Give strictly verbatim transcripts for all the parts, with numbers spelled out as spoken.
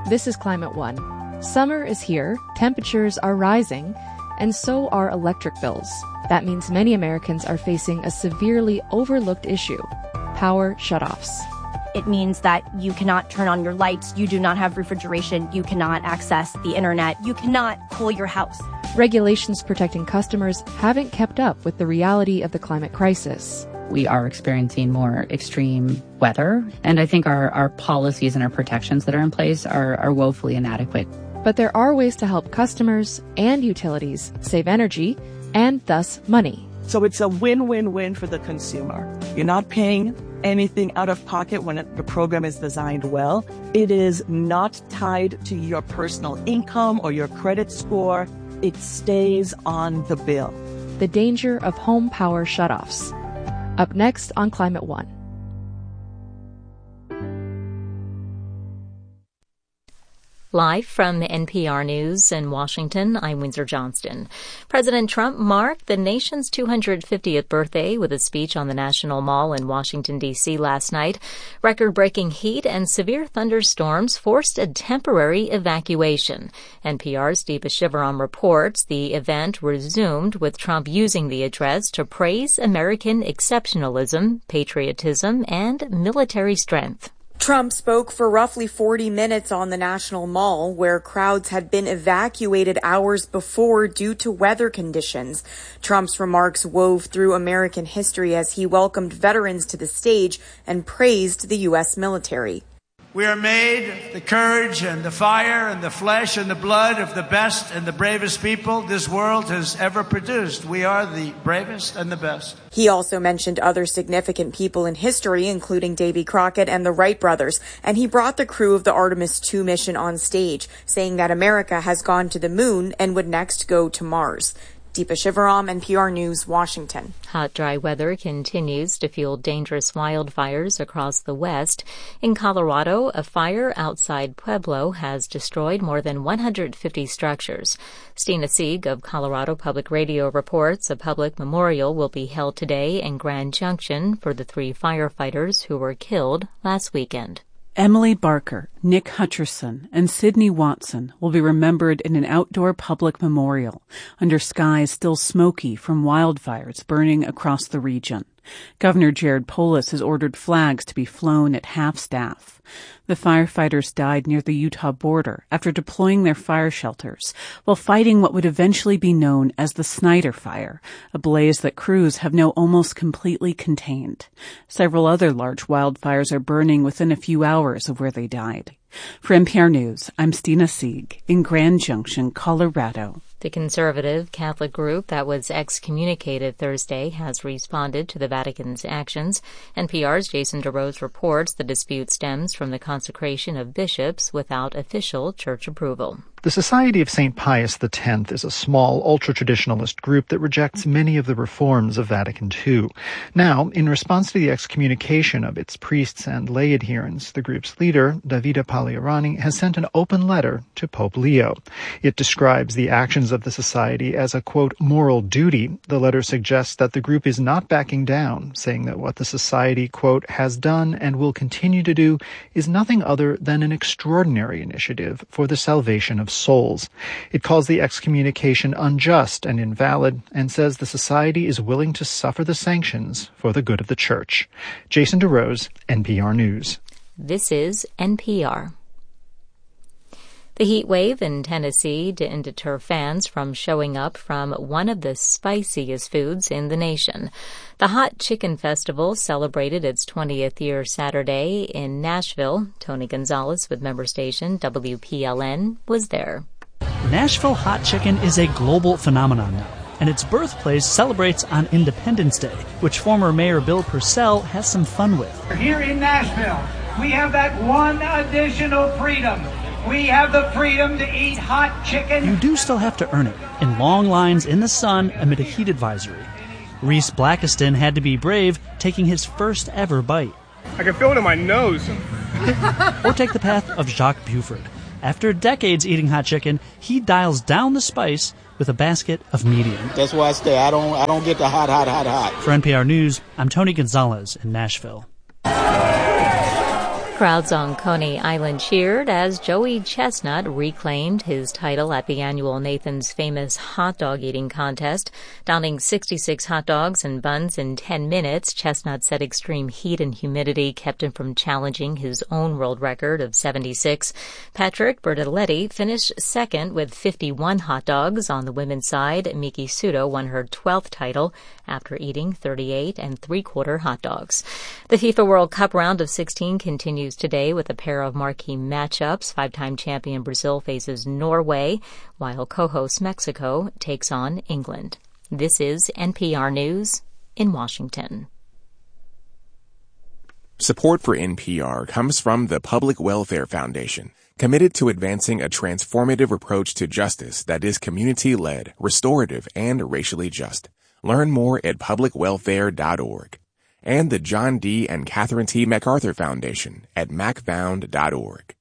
This is Climate One. Summer is here, temperatures are rising, and so are electric bills. That means many Americans are facing a severely overlooked issue: power shutoffs. It means that you cannot turn on your lights, you do not have refrigeration, you cannot access the internet, you cannot cool your house. Regulations protecting customers haven't kept up with the reality of the climate crisis. We are experiencing more extreme weather, and I think our, our policies and our protections that are in place are, are woefully inadequate. But there are ways to help customers and utilities save energy and thus money. So it's a win-win-win for the consumer. You're not paying anything out of pocket when it, the program is designed well. It is not tied to your personal income or your credit score. It stays on the bill. The danger of home power shutoffs. Up next on Climate One. Live from N P R News in Washington, I'm Windsor Johnston. President Trump marked the nation's two hundred fiftieth birthday with a speech on the National Mall in Washington, D C last night. Record-breaking heat and severe thunderstorms forced a temporary evacuation. N P R's Deepa Shivaram reports the event resumed with Trump using the address to praise American exceptionalism, patriotism, and military strength. Trump spoke for roughly forty minutes on the National Mall, where crowds had been evacuated hours before due to weather conditions. Trump's remarks wove through American history as he welcomed veterans to the stage and praised the U S military. We are made of the courage and the fire and the flesh and the blood of the best and the bravest people this world has ever produced. We are the bravest and the best. He also mentioned other significant people in history, including Davy Crockett and the Wright brothers, and he brought the crew of the Artemis two mission on stage, saying that America has gone to the moon and would next go to Mars. Deepa Shivaram, N P R News, Washington. Hot, dry weather continues to fuel dangerous wildfires across the West. In Colorado, a fire outside Pueblo has destroyed more than one hundred fifty structures. Stina Sieg of Colorado Public Radio reports a public memorial will be held today in Grand Junction for the three firefighters who were killed last weekend. Emily Barker, Nick Hutcherson, and Sidney Watson will be remembered in an outdoor public memorial under skies still smoky from wildfires burning across the region. Governor Jared Polis has ordered flags to be flown at half-staff. The firefighters died near the Utah border after deploying their fire shelters while fighting what would eventually be known as the Snyder Fire, a blaze that crews have now almost completely contained. Several other large wildfires are burning within a few hours of where they died. For N P R News, I'm Stina Sieg in Grand Junction, Colorado. The conservative Catholic group that was excommunicated Thursday has responded to the Vatican's actions. N P R's Jason DeRose reports the dispute stems from the consecration of bishops without official church approval. The Society of Saint Pius the Tenth is a small, ultra-traditionalist group that rejects many of the reforms of Vatican Two. Now, in response to the excommunication of its priests and lay adherents, the group's leader, Davide Pagliarani, has sent an open letter to Pope Leo. It describes the actions of the society as a, quote, moral duty. The letter suggests that the group is not backing down, saying that what the society, quote, has done and will continue to do is nothing other than an extraordinary initiative for the salvation of souls. It calls the excommunication unjust and invalid and says the society is willing to suffer the sanctions for the good of the church. Jason DeRose, N P R News. This is N P R. The heat wave in Tennessee didn't deter fans from showing up from one of the spiciest foods in the nation. The Hot Chicken Festival celebrated its twentieth year Saturday in Nashville. Tony Gonzalez with member station W P L N was there. Nashville hot chicken is a global phenomenon now, and its birthplace celebrates on Independence Day, which former Mayor Bill Purcell has some fun with. Here in Nashville, we have that one additional freedom. We have the freedom to eat hot chicken. You do still have to earn it, in long lines in the sun amid a heat advisory. Reese Blackiston had to be brave, taking his first ever bite. I can feel it in my nose. Or take the path of Jacques Buford. After decades eating hot chicken, he dials down the spice with a basket of medium. That's why I stay. I don't, I don't get the hot, hot, hot, hot. For N P R News, I'm Tony Gonzalez in Nashville. Crowds on Coney Island cheered as Joey Chestnut reclaimed his title at the annual Nathan's Famous Hot Dog Eating Contest. Downing sixty-six hot dogs and buns in ten minutes, Chestnut said extreme heat and humidity kept him from challenging his own world record of seventy-six. Patrick Bertoletti finished second with fifty-one hot dogs. On the women's side, Miki Sudo won her twelfth title after eating thirty-eight and three-quarter hot dogs. The FIFA World Cup round of sixteen continues today with a pair of marquee matchups. Five-time champion Brazil faces Norway, while co-host Mexico takes on England. This is N P R News in Washington. Support for N P R comes from the Public Welfare Foundation, committed to advancing a transformative approach to justice that is community-led, restorative, and racially just. Learn more at public welfare dot org. And the John D. and Catherine T. MacArthur Foundation at mac found dot org.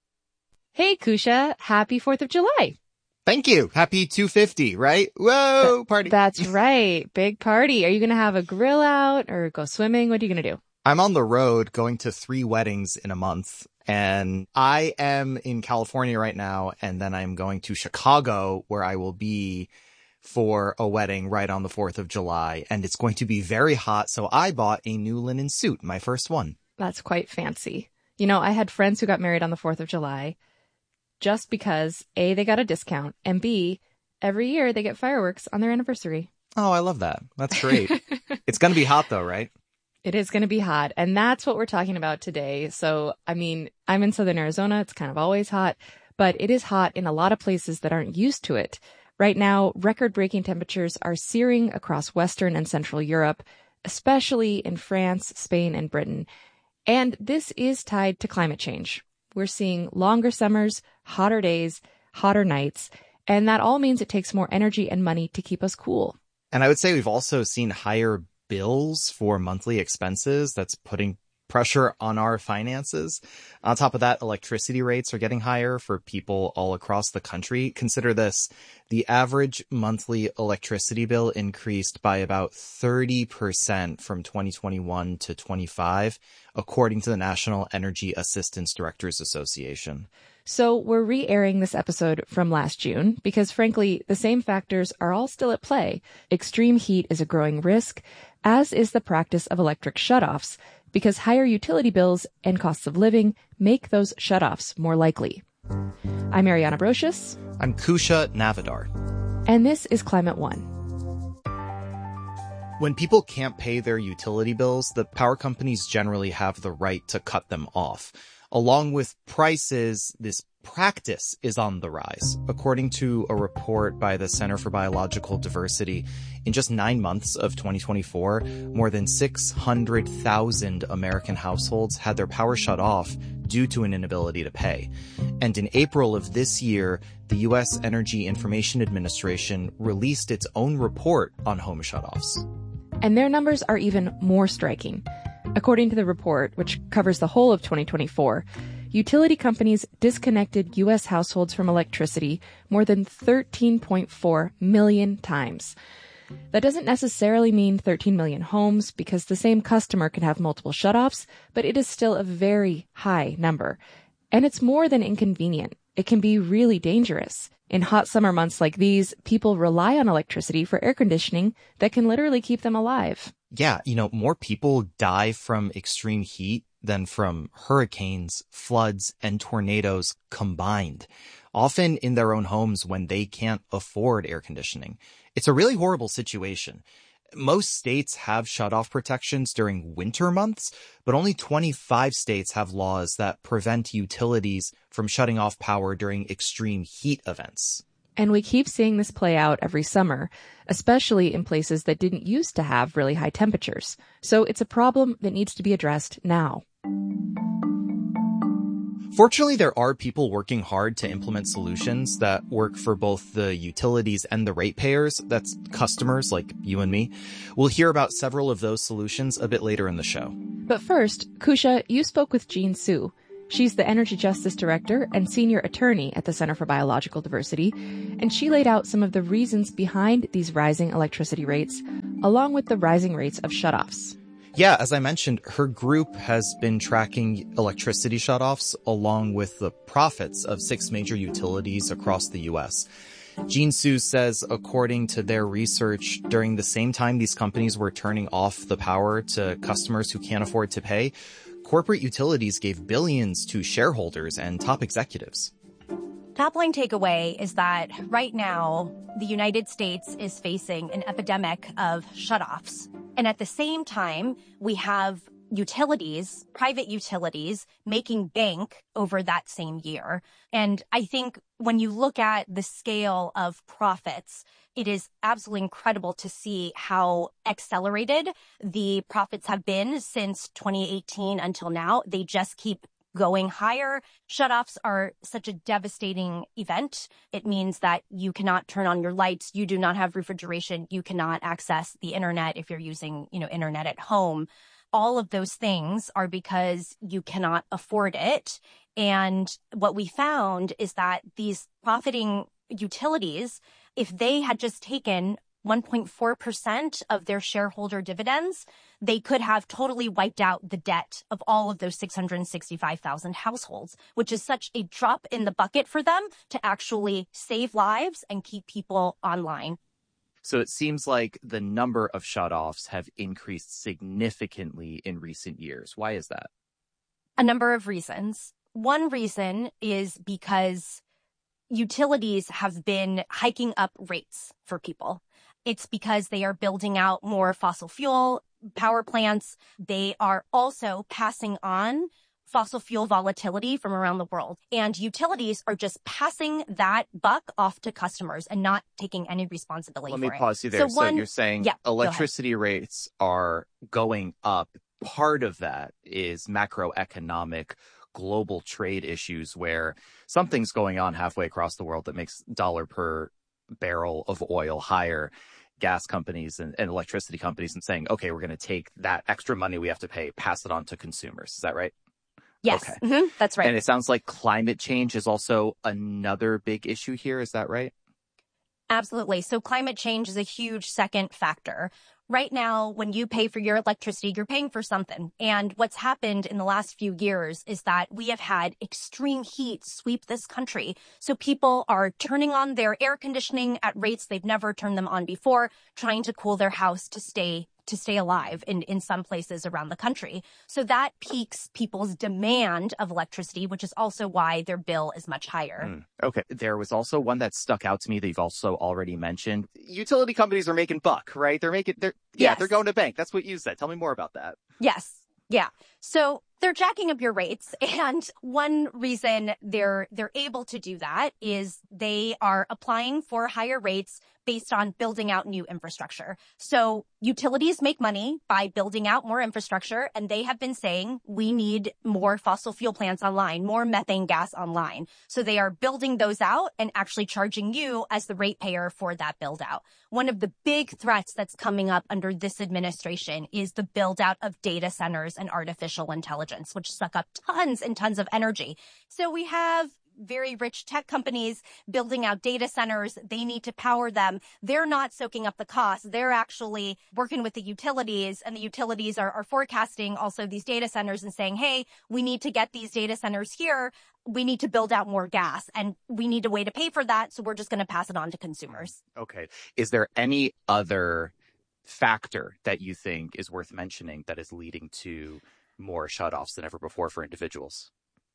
Hey, Kusha, happy fourth of July. Thank you. Happy two fifty, right? Whoa, party. That's right. Big party. Are you going to have a grill out or go swimming? What are you going to do? I'm on the road going to three weddings in a month, and I am in California right now, and then I'm going to Chicago where I will be for a wedding right on the fourth of July, and it's going to be very hot, so I bought a new linen suit, my first one. That's quite fancy. You know, I had friends who got married on the fourth of July just because, A, they got a discount, and B, every year they get fireworks on their anniversary. Oh, I love that. That's great. It's going to be hot though, right? It is going to be hot, and that's what we're talking about today. So, I mean, I'm in southern Arizona. It's kind of always hot, but it is hot in a lot of places that aren't used to it. Right now, record-breaking temperatures are searing across Western and Central Europe, especially in France, Spain, and Britain. And this is tied to climate change. We're seeing longer summers, hotter days, hotter nights, and that all means it takes more energy and money to keep us cool. And I would say we've also seen higher bills for monthly expenses. That's putting pressure on our finances. On top of that, electricity rates are getting higher for people all across the country. Consider this. The average monthly electricity bill increased by about thirty percent from twenty twenty-one to twenty-five, according to the National Energy Assistance Directors Association. So we're re-airing this episode from last June because, frankly, the same factors are all still at play. Extreme heat is a growing risk, as is the practice of electric shutoffs, because higher utility bills and costs of living make those shutoffs more likely. I'm Ariana Brocious. I'm Kusha Navidar. And this is Climate One. When people can't pay their utility bills, the power companies generally have the right to cut them off. Along with prices, this practice is on the rise. According to a report by the Center for Biological Diversity, in just nine months of twenty twenty-four, more than six hundred thousand American households had their power shut off due to an inability to pay. And in April of this year, the U S Energy Information Administration released its own report on home shutoffs. And their numbers are even more striking. According to the report, which covers the whole of twenty twenty-four, utility companies disconnected U S households from electricity more than thirteen point four million times. That doesn't necessarily mean thirteen million homes, because the same customer can have multiple shutoffs, but it is still a very high number. And it's more than inconvenient. It can be really dangerous. In hot summer months like these, people rely on electricity for air conditioning that can literally keep them alive. Yeah, you know, more people die from extreme heat than from hurricanes, floods, and tornadoes combined, often in their own homes when they can't afford air conditioning. It's a really horrible situation. Most states have shutoff protections during winter months, but only twenty-five states have laws that prevent utilities from shutting off power during extreme heat events. And we keep seeing this play out every summer, especially in places that didn't used to have really high temperatures. So it's a problem that needs to be addressed now. Fortunately, there are people working hard to implement solutions that work for both the utilities and the ratepayers. That's customers like you and me. We'll hear about several of those solutions a bit later in the show. But first, Kusha, you spoke with Jean Su. She's the Energy Justice Director and Senior Attorney at the Center for Biological Diversity, and she laid out some of the reasons behind these rising electricity rates, along with the rising rates of shutoffs. Yeah, as I mentioned, her group has been tracking electricity shutoffs along with the profits of six major utilities across the U S. Jean Su says, according to their research, during the same time these companies were turning off the power to customers who can't afford to pay, corporate utilities gave billions to shareholders and top executives. Top line takeaway is that right now, the United States is facing an epidemic of shutoffs. And at the same time, we have utilities, private utilities, making bank over that same year. And I think when you look at the scale of profits, it is absolutely incredible to see how accelerated the profits have been since twenty eighteen until now. They just keep going higher. Shutoffs are such a devastating event. It means that you cannot turn on your lights. You do not have refrigeration. You cannot access the internet if you're using, you know, internet at home. All of those things are because you cannot afford it. And what we found is that these profiting utilities, if they had just taken one point four percent of their shareholder dividends, they could have totally wiped out the debt of all of those six hundred sixty-five thousand households, which is such a drop in the bucket for them to actually save lives and keep people online. So it seems like the number of shutoffs have increased significantly in recent years. Why is that? A number of reasons. One reason is because utilities have been hiking up rates for people. It's because they are building out more fossil fuel power plants. They are also passing on fossil fuel volatility from around the world. And utilities are just passing that buck off to customers and not taking any responsibility Let for it. me pause you there. So, one, you're saying yeah, electricity rates are going up. Part of that is macroeconomic global trade issues where something's going on halfway across the world that makes dollar per barrel of oil higher. Gas companies and, and electricity companies and saying, okay, we're going to take that extra money we have to pay, pass it on to consumers. Is that right? Yes, okay. Mm-hmm. That's right. And it sounds like climate change is also another big issue here. Is that right? Absolutely. So climate change is a huge second factor. Right now, when you pay for your electricity, you're paying for something. And what's happened in the last few years is that we have had extreme heat sweep this country. So people are turning on their air conditioning at rates they've never turned them on before, trying to cool their house to stay to stay alive in, in some places around the country. So that piques people's demand of electricity, which is also why their bill is much higher. Mm, okay. There was also one that stuck out to me that you've also already mentioned. Utility companies are making buck, right? They're making, they're, yeah, yes. They're going to bank. That's what you said. Tell me more about that. Yes. Yeah. So they're jacking up your rates. And one reason they're, they're able to do that is they are applying for higher rates based on building out new infrastructure. So utilities make money by building out more infrastructure, and they have been saying we need more fossil fuel plants online, more methane gas online. So they are building those out and actually charging you as the ratepayer for that build out. One of the big threats that's coming up under this administration is the build out of data centers and artificial intelligence, which suck up tons and tons of energy. So we have very rich tech companies building out data centers. They need to power them. They're not soaking up the cost. They're actually working with the utilities, and the utilities are, are forecasting also these data centers and saying, hey, we need to get these data centers here. We need to build out more gas, and we need a way to pay for that. So we're just going to pass it on to consumers. Okay. Is there any other factor that you think is worth mentioning that is leading to more shutoffs than ever before for individuals?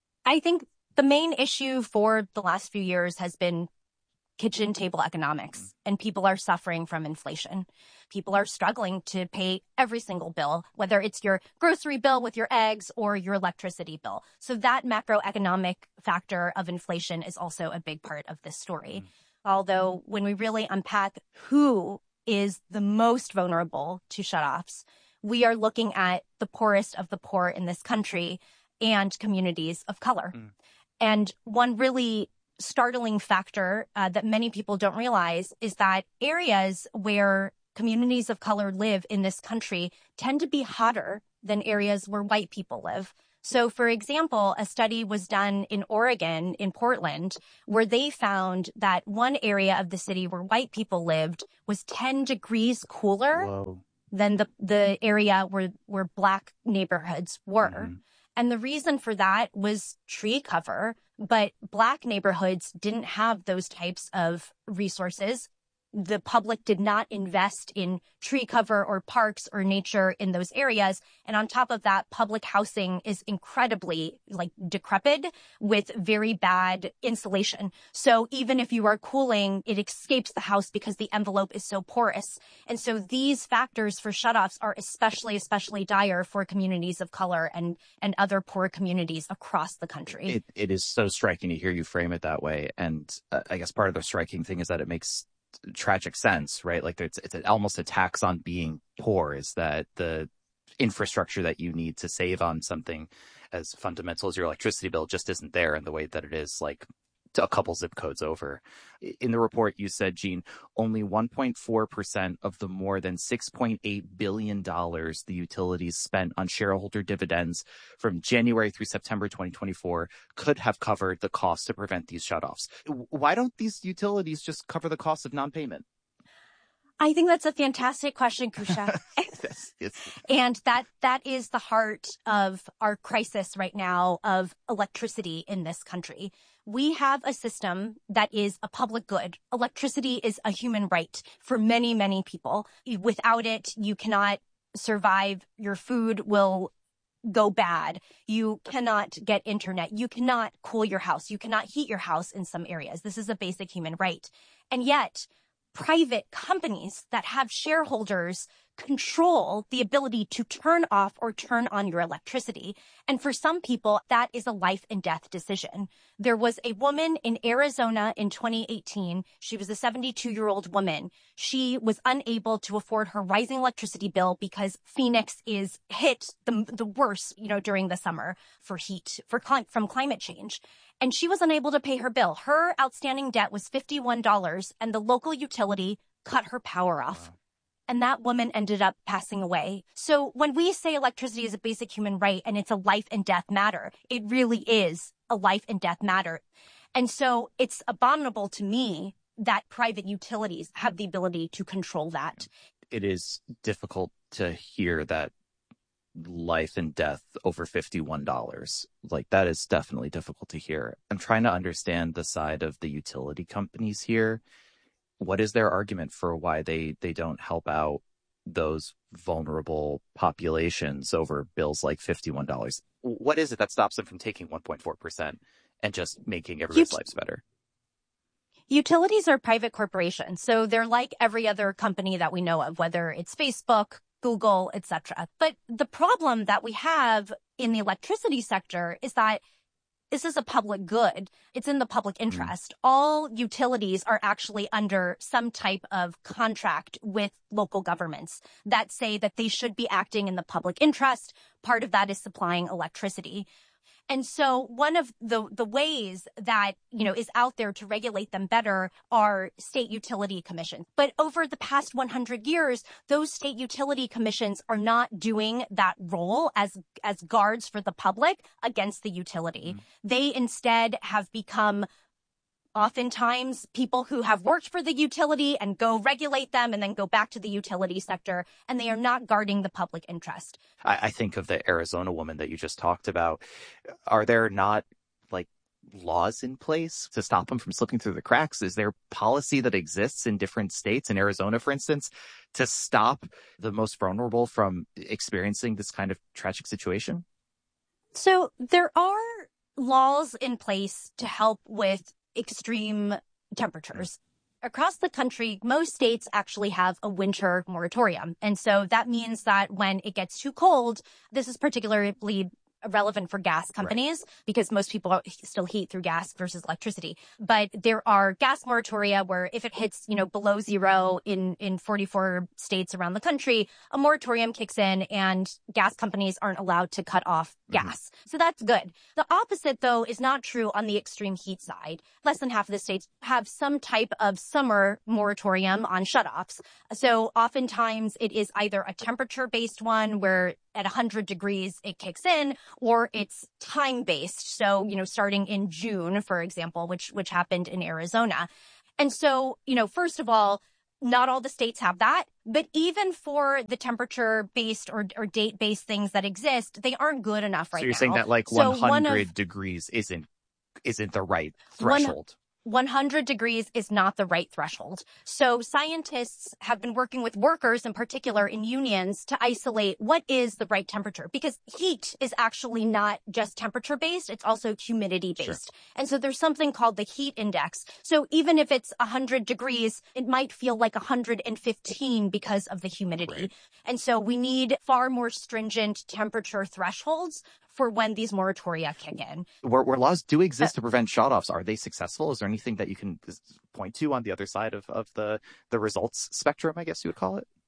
I think the main issue for the last few years has been kitchen table economics, and people are suffering from inflation. People are struggling to pay every single bill, whether it's your grocery bill with your eggs or your electricity bill. So that macroeconomic factor of inflation is also a big part of this story. Mm-hmm. Although when we really unpack who is the most vulnerable to shutoffs, we are looking at the poorest of the poor in this country and communities of color. Mm. And one really startling factor uh, that many people don't realize is that areas where communities of color live in this country tend to be hotter than areas where white people live. So, for example, a study was done in Oregon, in Portland, where they found that one area of the city where white people lived was ten degrees cooler Whoa. than the, the area where, where Black neighborhoods were. Mm-hmm. And the reason for that was tree cover, but Black neighborhoods didn't have those types of resources. The public did not invest in tree cover or parks or nature in those areas. And on top of that, public housing is incredibly like decrepit with very bad insulation. So even if you are cooling, it escapes the house because the envelope is so porous. And so these factors for shutoffs are especially, especially dire for communities of color and, and other poor communities across the country. It, it is so striking to hear you frame it that way. And uh, I guess part of the striking thing is that it makes tragic sense, right? Like it's it's almost a tax on being poor, is that the infrastructure that you need to save on something as fundamental as your electricity bill just isn't there in the way that it is like a couple zip codes over. In the report, you said, Jean, only one point four percent of the more than six point eight billion dollars the utilities spent on shareholder dividends from January through September twenty twenty-four could have covered the cost to prevent these shutoffs. Why don't these utilities just cover the cost of non-payment? I think that's a fantastic question, Kusha. yes, yes. And that that is the heart of our crisis right now of electricity in this country. We have a system that is a public good. Electricity is a human right for many, many people. Without it, you cannot survive. Your food will go bad. You cannot get internet. You cannot cool your house. You cannot heat your house in some areas. This is a basic human right. And yet, private companies that have shareholders control the ability to turn off or turn on your electricity. And for some people, that is a life and death decision. There was a woman in Arizona in twenty eighteen. She was a seventy-two-year-old woman. She was unable to afford her rising electricity bill because Phoenix is hit the, the worst, you know, during the summer for heat, for from climate change. And she was unable to pay her bill. Her outstanding debt was fifty-one dollars, and the local utility cut her power off. Wow. And that woman ended up passing away. So when we say electricity is a basic human right and it's a life and death matter, it really is a life and death matter. And so it's abominable to me that private utilities have the ability to control that. It is difficult to hear that life and death over fifty-one dollars. Like, that is definitely difficult to hear. I'm trying to understand the side of the utility companies here. What is their argument for why they, they don't help out those vulnerable populations over bills like fifty-one dollars? What is it that stops them from taking one point four percent and just making everybody's Ut- lives better? Utilities are private corporations, so they're like every other company that we know of, whether it's Facebook, Google, et cetera. But the problem that we have in the electricity sector is that this is a public good. It's in the public interest. Mm. All utilities are actually under some type of contract with local governments that say that they should be acting in the public interest. Part of that is supplying electricity. And so one of the, the ways that, you know, is out there to regulate them better are state utility commissions. But over the past one hundred years, those state utility commissions are not doing that role as, as guards for the public against the utility. Mm. They instead have become oftentimes people who have worked for the utility and go regulate them and then go back to the utility sector, and they are not guarding the public interest. I, I think of the Arizona woman that you just talked about. Are there not like laws in place to stop them from slipping through the cracks? Is there policy that exists in different states, in Arizona, for instance, to stop the most vulnerable from experiencing this kind of tragic situation? So there are laws in place to help with extreme temperatures. Across the country, most states actually have a winter moratorium. And so that means that when it gets too cold, this is particularly relevant for gas companies, right, because most people still heat through gas versus electricity. But there are gas moratoria where if it hits, you know, below zero in, in forty-four states around the country, a moratorium kicks in and gas companies aren't allowed to cut off gas. Mm-hmm. So that's good. The opposite, though, is not true on the extreme heat side. Less than half of the states have some type of summer moratorium on shutoffs. So oftentimes it is either a temperature-based one where at one hundred degrees it kicks in, or it's time-based. So, you know, starting in June, for example, which which happened in Arizona. And so, you know, first of all, Not all the states have that, but even for the temperature-based or, or date-based things that exist, they aren't good enough right now. So you're now. saying that like so one hundred one of, degrees isn't isn't the right threshold? one hundred degrees is not the right threshold. So scientists have been working with workers in particular in unions to isolate what is the right temperature, because heat is actually not just temperature based. It's also humidity based. Sure. And so there's something called the heat index. So even if it's one hundred degrees, it might feel like one hundred fifteen because of the humidity. Right. And so we need far more stringent temperature thresholds for when these moratoria kick in. Where, where laws do exist uh, to prevent shutoffs, are they successful? Is there anything that you can point to on the other side of, of the, the results spectrum, I guess you would call it?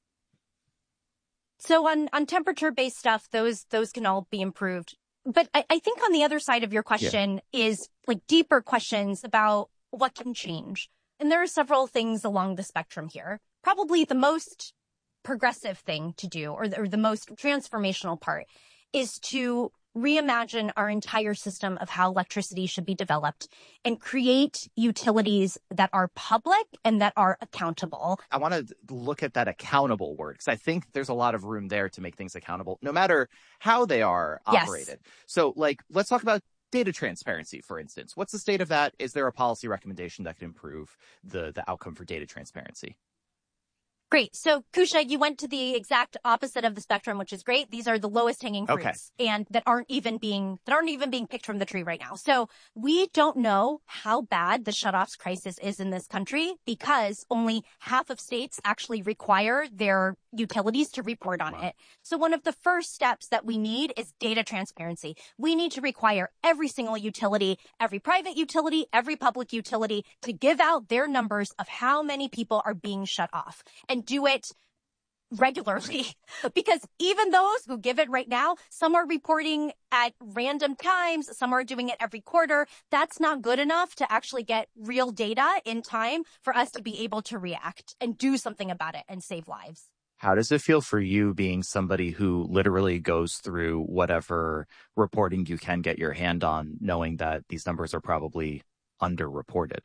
So on, on temperature-based stuff, those those can all be improved. But I, I think on the other side of your question yeah. is like deeper questions about what can change. And there are several things along the spectrum here. Probably the most progressive thing to do, or the, or the most transformational part, is to reimagine our entire system of how electricity should be developed and create utilities that are public and that are accountable. I want to look at that accountable word, because I think there's a lot of room there to make things accountable, no matter how they are operated. Yes. So, like, let's talk about data transparency, for instance. What's the state of that? Is there a policy recommendation that could improve the, the outcome for data transparency? Great. So, Kusha, you went to the exact opposite of the spectrum, which is great. These are the lowest hanging fruits okay. and that aren't even being, that aren't even being picked from the tree right now. So we don't know how bad the shutoffs crisis is in this country because only half of states actually require their utilities to report on wow. it. So one of the first steps that we need is data transparency. We need to require every single utility, every private utility, every public utility to give out their numbers of how many people are being shut off. And do it regularly, because even those who give it right now, some are reporting at random times, some are doing it every quarter. That's not good enough to actually get real data in time for us to be able to react and do something about it and save lives. How does it feel for you being somebody who literally goes through whatever reporting you can get your hand on, knowing that these numbers are probably underreported?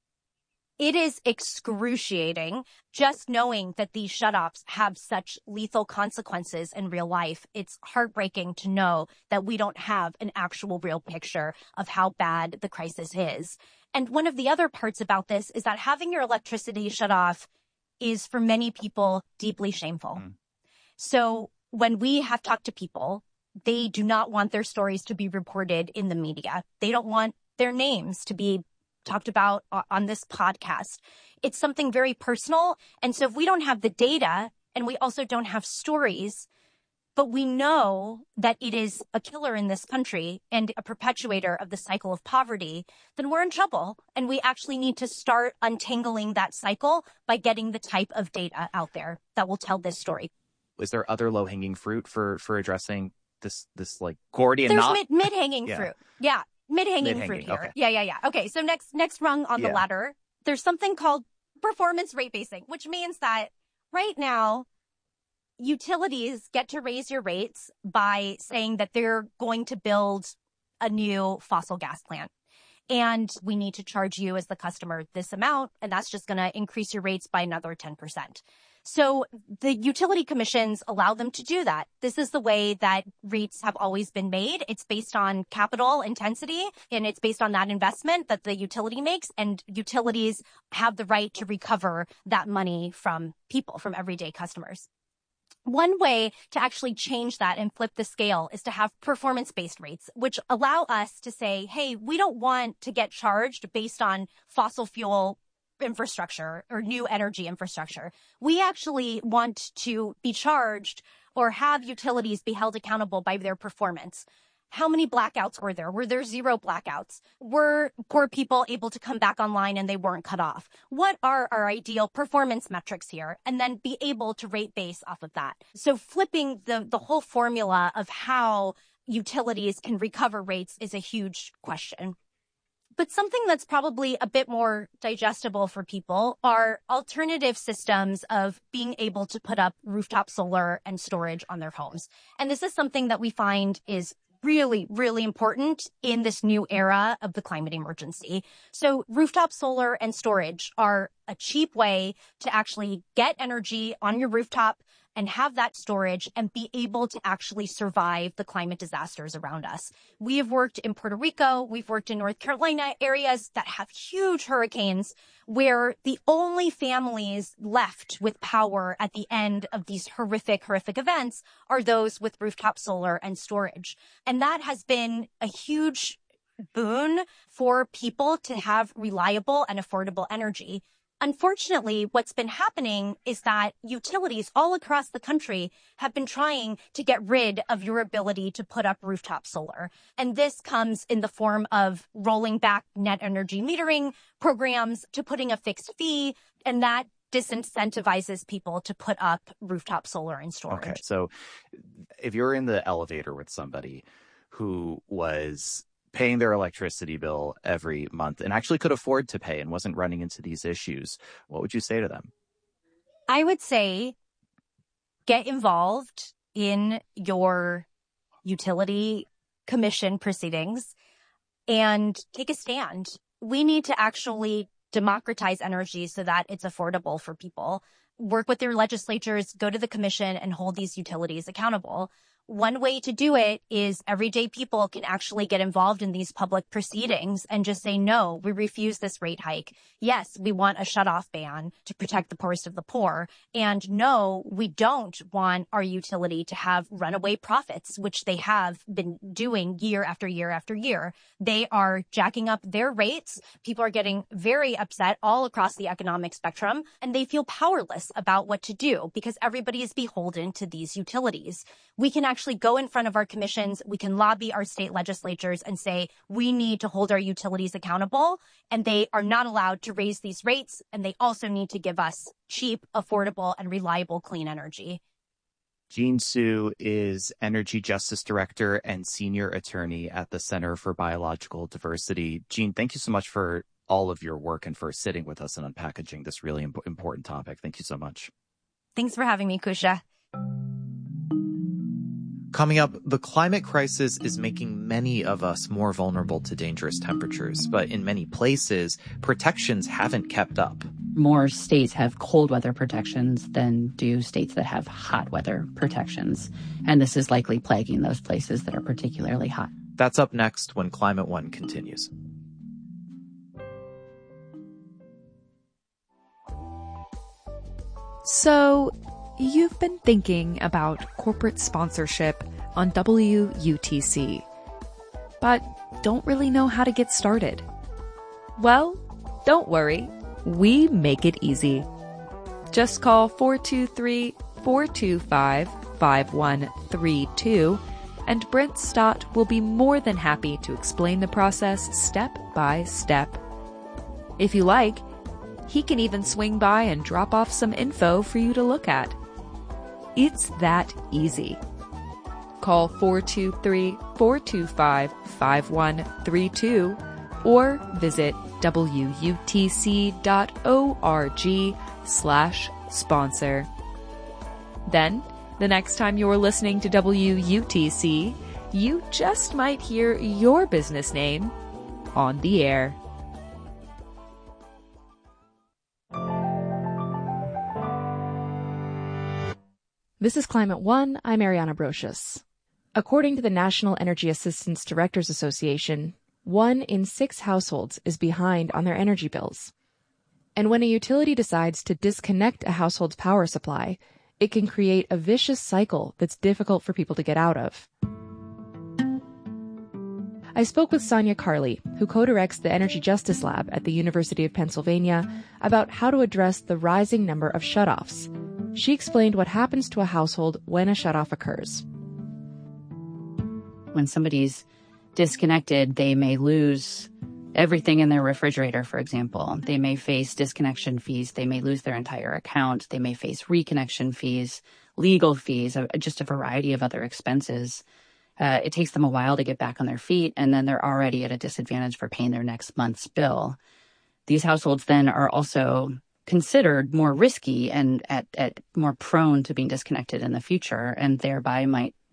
It is excruciating just knowing that these shutoffs have such lethal consequences in real life. It's heartbreaking to know that we don't have an actual real picture of how bad the crisis is. And one of the other parts about this is that having your electricity shut off is for many people deeply shameful. Mm. So when we have talked to people, they do not want their stories to be reported in the media. They don't want their names to be talked about on this podcast. It's something very personal. And so if we don't have the data and we also don't have stories, but we know that it is a killer in this country and a perpetuator of the cycle of poverty, then we're in trouble. And we actually need to start untangling that cycle by getting the type of data out there that will tell this story. Is there other low-hanging fruit for, for addressing this, this like Gordian There's knot? There's mid, mid-hanging yeah. fruit. Yeah. Mid-hanging, Mid-hanging fruit here. Okay. Yeah, yeah, yeah. Okay, so next next rung on yeah. the ladder, there's something called performance rate basing, which means that right now, utilities get to raise your rates by saying that they're going to build a new fossil gas plant. And we need to charge you as the customer this amount, and that's just going to increase your rates by another ten percent. So the utility commissions allow them to do that. This is the way that rates have always been made. It's based on capital intensity, and it's based on that investment that the utility makes, and utilities have the right to recover that money from people, from everyday customers. One way to actually change that and flip the scale is to have performance-based rates, which allow us to say, hey, we don't want to get charged based on fossil fuel infrastructure or new energy infrastructure. We actually want to be charged or have utilities be held accountable by their performance. How many blackouts were there? Were there zero blackouts? Were poor people able to come back online and they weren't cut off? What are our ideal performance metrics here? And then be able to rate base off of that. So flipping the, the whole formula of how utilities can recover rates is a huge question. But something that's probably a bit more digestible for people are alternative systems of being able to put up rooftop solar and storage on their homes. And this is something that we find is really, really important in this new era of the climate emergency. So rooftop solar and storage are a cheap way to actually get energy on your rooftop and have that storage and be able to actually survive the climate disasters around us. We have worked in Puerto Rico. We've worked in North Carolina, areas that have huge hurricanes where the only families left with power at the end of these horrific, horrific events are those with rooftop solar and storage. And that has been a huge boon for people to have reliable and affordable energy. Unfortunately, what's been happening is that utilities all across the country have been trying to get rid of your ability to put up rooftop solar. And this comes in the form of rolling back net energy metering programs to putting a fixed fee, and that disincentivizes people to put up rooftop solar and storage. Okay, so if you're in the elevator with somebody who was paying their electricity bill every month and actually could afford to pay and wasn't running into these issues, what would you say to them? I would say get involved in your utility commission proceedings and take a stand. We need to actually democratize energy so that it's affordable for people. Work with their legislatures, go to the commission, and hold these utilities accountable. One way to do it is everyday people can actually get involved in these public proceedings and just say, no, we refuse this rate hike. Yes, we want a shutoff ban to protect the poorest of the poor. And no, we don't want our utility to have runaway profits, which they have been doing year after year after year. They are jacking up their rates. People are getting very upset all across the economic spectrum, and they feel powerless about what to do because everybody is beholden to these utilities. We can actually go in front of our commissions. We can lobby our state legislatures and say, we need to hold our utilities accountable, and they are not allowed to raise these rates. And they also need to give us cheap, affordable, and reliable clean energy. Jean Su is Energy Justice Director and Senior Attorney at the Center for Biological Diversity. Jean, thank you so much for all of your work and for sitting with us and unpackaging this really imp- important topic. Thank you so much. Thanks for having me, Kusha. Coming up, the climate crisis is making many of us more vulnerable to dangerous temperatures, but in many places, protections haven't kept up. More states have cold weather protections than do states that have hot weather protections. And this is likely plaguing those places that are particularly hot. That's up next when Climate One continues. So, you've been thinking about corporate sponsorship on W U T C, but don't really know how to get started. Well, don't worry. We make it easy. Just call four two three, four two five, five one three two and Brent Stott will be more than happy to explain the process step by step. If you like, he can even swing by and drop off some info for you to look at. It's that easy. Call four two three, four two five, five one three two or visit W U T C dot org slash sponsor. Then, the next time you're listening to W U T C, you just might hear your business name on the air. This is Climate One. I'm Ariana Brocious. According to the National Energy Assistance Directors Association, one in six households is behind on their energy bills. And when a utility decides to disconnect a household's power supply, it can create a vicious cycle that's difficult for people to get out of. I spoke with Sonia Carley, who co-directs the Energy Justice Lab at the University of Pennsylvania, about how to address the rising number of shutoffs. She explained what happens to a household when a shutoff occurs. When somebody's disconnected, they may lose everything in their refrigerator, for example. They may face disconnection fees. They may lose their entire account. They may face reconnection fees, legal fees, just a variety of other expenses. Uh, it takes them a while to get back on their feet, and then they're already at a disadvantage for paying their next month's bill. These households then are also considered more risky and at, at more prone to being disconnected in the future, and thereby might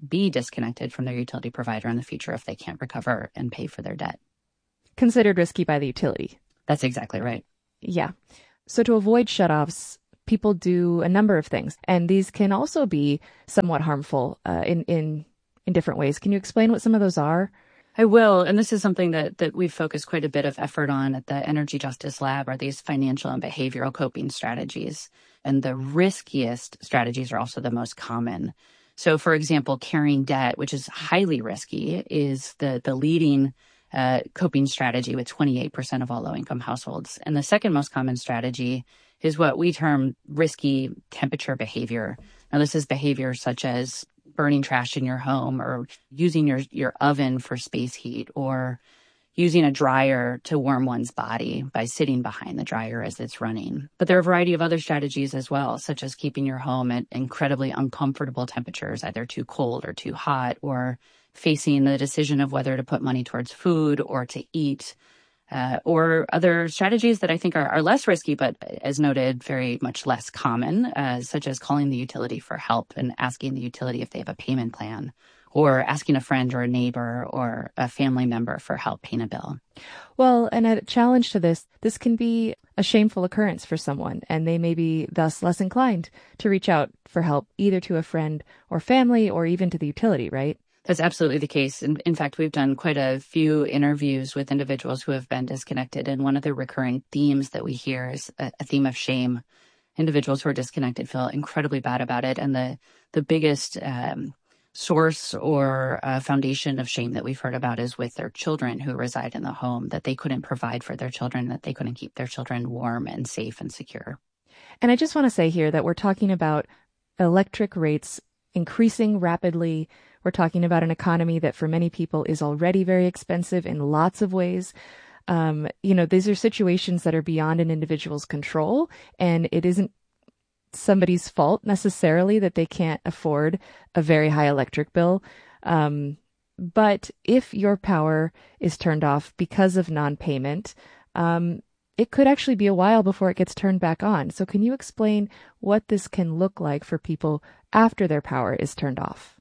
be disconnected from their utility provider in the future if they can't recover and pay for their debt. Considered risky by the utility. That's exactly right. Yeah. So to avoid shutoffs, people do a number of things, and these can also be somewhat harmful uh, in, in, in different ways. Can you explain what some of those are? I will. And this is something that, that we've focused quite a bit of effort on at the Energy Justice Lab, are these financial and behavioral coping strategies. And the riskiest strategies are also the most common. So, for example, carrying debt, which is highly risky, is the, the leading uh, coping strategy with twenty-eight percent of all low-income households. And the second most common strategy is what we term risky temperature behavior. Now, this is behavior such as burning trash in your home, or using your, your oven for space heat, or using a dryer to warm one's body by sitting behind the dryer as it's running. But there are a variety of other strategies as well, such as keeping your home at incredibly uncomfortable temperatures, either too cold or too hot, or facing the decision of whether to put money towards food or to eat. Uh, or other strategies that I think are, are less risky, but as noted, very much less common, uh, such as calling the utility for help and asking the utility if they have a payment plan, or asking a friend or a neighbor or a family member for help paying a bill. Well, and a challenge to this, this can be a shameful occurrence for someone, and they may be thus less inclined to reach out for help, either to a friend or family or even to the utility, right? That's absolutely the case. In, in fact, we've done quite a few interviews with individuals who have been disconnected. And one of the recurring themes that we hear is a, a theme of shame. Individuals who are disconnected feel incredibly bad about it. And the, the biggest um, source or uh, foundation of shame that we've heard about is with their children who reside in the home, that they couldn't provide for their children, that they couldn't keep their children warm and safe and secure. And I just want to say here that we're talking about electric rates increasing rapidly. We're talking about an economy that for many people is already very expensive in lots of ways. Um, you know, these are situations that are beyond an individual's control, and it isn't somebody's fault necessarily that they can't afford a very high electric bill. Um, but if your power is turned off because of non-payment, um, it could actually be a while before it gets turned back on. So can you explain what this can look like for people after their power is turned off?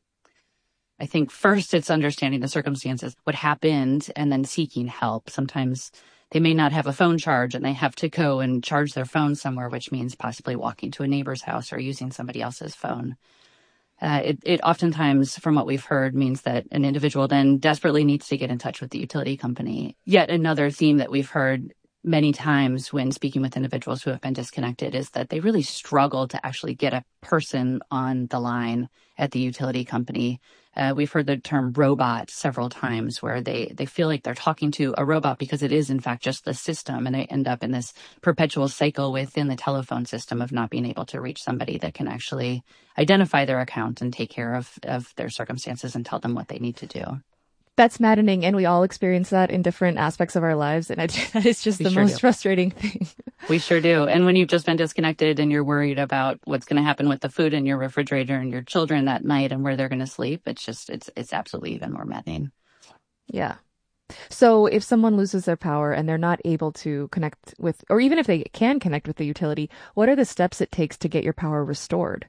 I think first it's understanding the circumstances, what happened, and then seeking help. Sometimes they may not have a phone charge and they have to go and charge their phone somewhere, which means possibly walking to a neighbor's house or using somebody else's phone. Uh, it, it oftentimes, from what we've heard, means that an individual then desperately needs to get in touch with the utility company. Yet another theme that we've heard many times when speaking with individuals who have been disconnected is that they really struggle to actually get a person on the line at the utility company. Uh, we've heard the term robot several times, where they, they feel like they're talking to a robot because it is, in fact, just the system. And they end up in this perpetual cycle within the telephone system of not being able to reach somebody that can actually identify their account and take care of, of their circumstances and tell them what they need to do. That's maddening, and we all experience that in different aspects of our lives, and it, that is just we the sure most do. frustrating thing. We sure do. And when you've just been disconnected and you're worried about what's going to happen with the food in your refrigerator and your children that night and where they're going to sleep, it's just, it's it's absolutely even more maddening. Yeah. So if someone loses their power and they're not able to connect with, or even if they can connect with the utility, what are the steps it takes to get your power restored?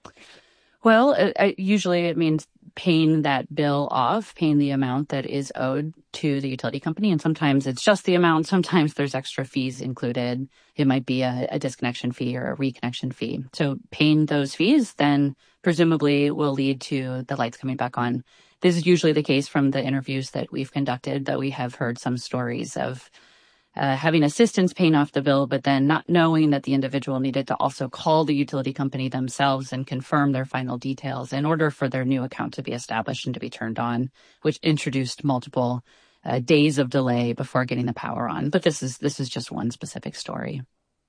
Well, it, it, usually it means paying that bill off, paying the amount that is owed to the utility company. And sometimes it's just the amount. Sometimes there's extra fees included. It might be a, a disconnection fee or a reconnection fee. So paying those fees then presumably will lead to the lights coming back on. This is usually the case from the interviews that we've conducted, that we have heard some stories of Uh, having assistance paying off the bill, but then not knowing that the individual needed to also call the utility company themselves and confirm their final details in order for their new account to be established and to be turned on, which introduced multiple uh, days of delay before getting the power on. But this is this is just one specific story.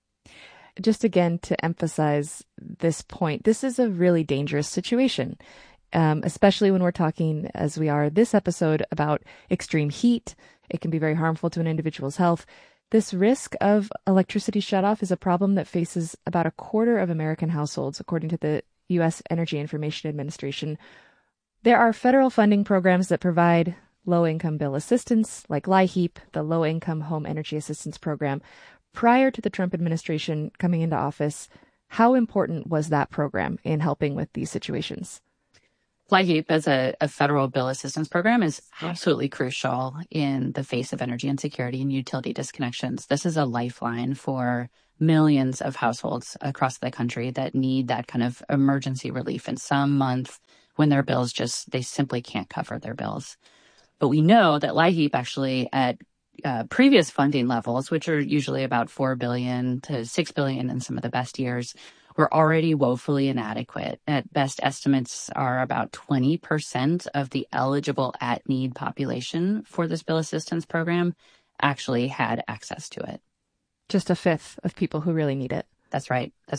Just again, to emphasize this point, this is a really dangerous situation, um, especially when we're talking, as we are this episode, about extreme heat. It can be very harmful to an individual's health. This risk of electricity shutoff is a problem that faces about a quarter of American households, according to the U S Energy Information Administration. There are federal funding programs that provide low-income bill assistance, like LIHEAP, the Low-Income Home Energy Assistance Program. Prior to the Trump administration coming into office, how important was that program in helping with these situations? LIHEAP as a, a federal bill assistance program is absolutely crucial in the face of energy insecurity and utility disconnections. This is a lifeline for millions of households across the country that need that kind of emergency relief in some month when their bills just, they simply can't cover their bills. But we know that LIHEAP actually at uh, previous funding levels, which are usually about four billion dollars to six billion dollars in some of the best years, were already woefully inadequate. At best estimates are about twenty percent of the eligible at-need population for this bill assistance program actually had access to it. Just a fifth of people who really need it. That's right. That's